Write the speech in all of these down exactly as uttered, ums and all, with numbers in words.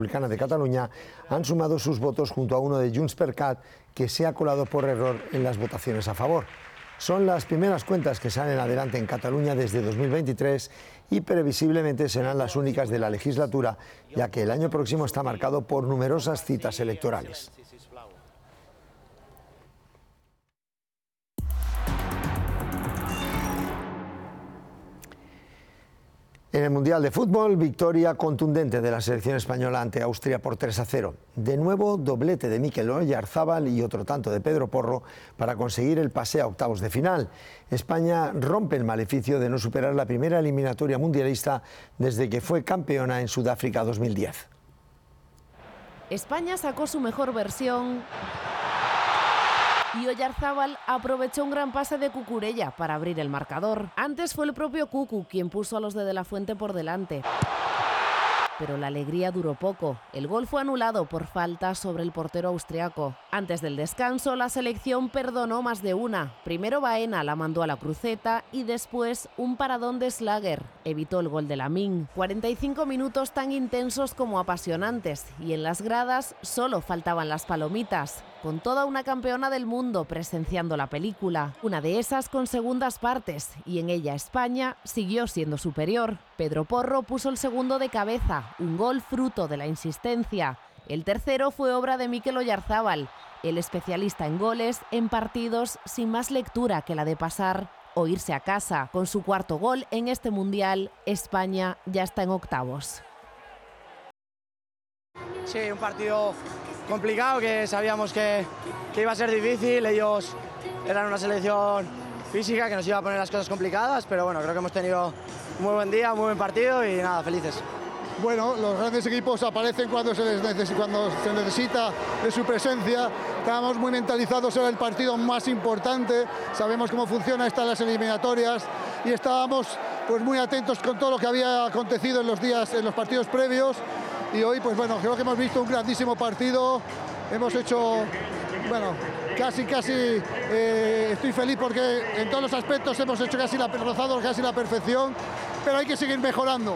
Republicana de Cataluña han sumado sus votos junto a uno de Junts per Cat, que se ha colado por error en las votaciones a favor. Son las primeras cuentas que salen adelante en Cataluña desde dos mil veintitrés y previsiblemente serán las únicas de la legislatura, ya que el año próximo está marcado por numerosas citas electorales. En el Mundial de Fútbol, victoria contundente de la selección española ante Austria por tres a cero. De nuevo, doblete de Mikel Oyarzabal y otro tanto de Pedro Porro para conseguir el pase a octavos de final. España rompe el maleficio de no superar la primera eliminatoria mundialista desde que fue campeona en Sudáfrica dos mil diez. España sacó su mejor versión y Oyarzabal aprovechó un gran pase de Cucurella para abrir el marcador. Antes fue el propio Cucu quien puso a los de De la Fuente por delante. Pero la alegría duró poco. El gol fue anulado por falta sobre el portero austriaco. Antes del descanso, la selección perdonó más de una. Primero Baena la mandó a la cruceta y después un paradón de Schlager evitó el gol de Lamine. cuarenta y cinco minutos tan intensos como apasionantes, y en las gradas solo faltaban las palomitas, con toda una campeona del mundo presenciando la película. Una de esas con segundas partes, y en ella España siguió siendo superior. Pedro Porro puso el segundo de cabeza, un gol fruto de la insistencia. El tercero fue obra de Mikel Oyarzabal, el especialista en goles en partidos sin más lectura que la de pasar o irse a casa. Con su cuarto gol en este Mundial, España ya está en octavos. Sí, un partido complicado que sabíamos que, que iba a ser difícil. Ellos eran una selección física que nos iba a poner las cosas complicadas, pero bueno, creo que hemos tenido un muy buen día, un muy buen partido y nada, felices. Bueno, los grandes equipos aparecen cuando se, les neces- cuando se necesita de su presencia. Estábamos muy mentalizados en el partido más importante, sabemos cómo funcionan estas las eliminatorias y estábamos pues muy atentos con todo lo que había acontecido en los días, en los partidos previos. Y hoy, pues bueno, creo que hemos visto un grandísimo partido. Hemos hecho, bueno, casi, casi, eh, estoy feliz porque en todos los aspectos hemos hecho casi la, rozado casi la perfección, pero hay que seguir mejorando.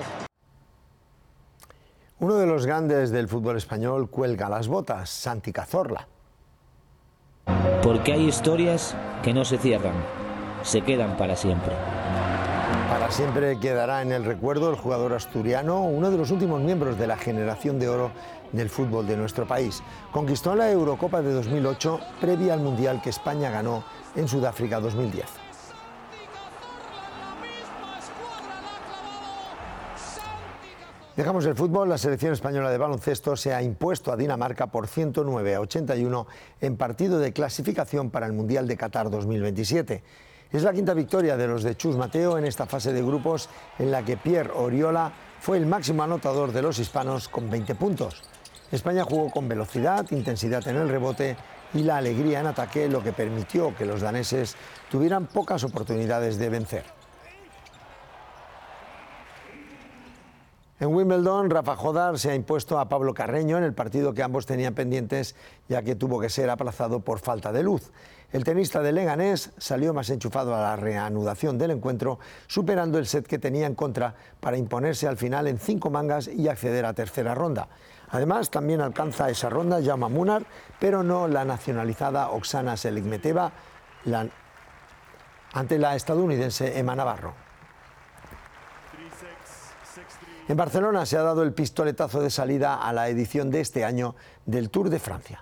Uno de los grandes del fútbol español cuelga las botas, Santi Cazorla. Porque hay historias que no se cierran, se quedan para siempre. Para siempre quedará en el recuerdo el jugador asturiano, uno de los últimos miembros de la generación de oro del fútbol de nuestro país. Conquistó la Eurocopa de dos mil ocho, previa al Mundial que España ganó en Sudáfrica dos mil diez. Dejamos el fútbol. La selección española de baloncesto se ha impuesto a Dinamarca por ciento nueve a ochenta y uno en partido de clasificación para el Mundial de Qatar dos mil veintisiete. Es la quinta victoria de los de Chus Mateo en esta fase de grupos, en la que Pierre Oriola fue el máximo anotador de los hispanos con veinte puntos. España jugó con velocidad, intensidad en el rebote y la alegría en ataque, lo que permitió que los daneses tuvieran pocas oportunidades de vencer. En Wimbledon, Rafa Jodar se ha impuesto a Pablo Carreño en el partido que ambos tenían pendientes, ya que tuvo que ser aplazado por falta de luz. El tenista de Leganés salió más enchufado a la reanudación del encuentro, superando el set que tenía en contra para imponerse al final en cinco mangas y acceder a tercera ronda. Además, también alcanza esa ronda Jaume Munar, pero no la nacionalizada Oksana Seligmeteva la... ante la estadounidense Emma Navarro. En Barcelona se ha dado el pistoletazo de salida a la edición de este año del Tour de Francia.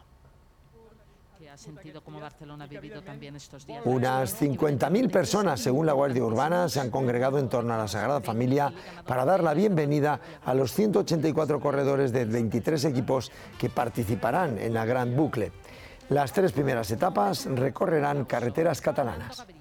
Unas cincuenta mil personas, según la Guardia Urbana, se han congregado en torno a la Sagrada Familia para dar la bienvenida a los ciento ochenta y cuatro corredores de veintitrés equipos que participarán en la Gran Boucle. Las tres primeras etapas recorrerán carreteras catalanas.